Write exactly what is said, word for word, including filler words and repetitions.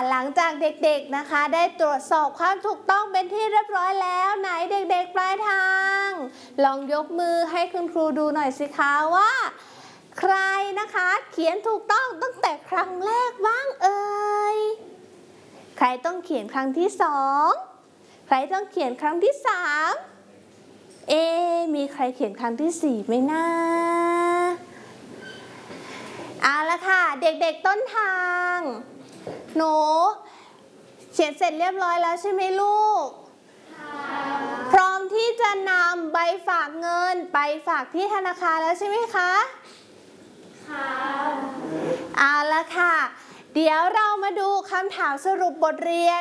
หลังจากเด็กๆนะคะได้ตรวจสอบความถูกต้องเป็นที่เรียบร้อยแล้วไหนเด็กๆปลายทางลองยกมือให้คุณครูดูหน่อยสิคะว่าใครนะคะเขียนถูกต้องตั้งแต่ครั้งแรกบ้างเอ่ยใครต้องเขียนครั้งที่สองใครต้องเขียนครั้งที่สามเอมีใครเขียนครั้งที่สี่ไหมนะเอาละค่ะเด็กๆต้นทางหนูเขียนเสร็จเรียบร้อยแล้วใช่ไหมลูกพร้อมที่จะนำใบฝากเงินไปฝากที่ธนาคารแล้วใช่ไหมคะค่ะเอาละค่ะเดี๋ยวเรามาดูคำถามสรุปบทเรียน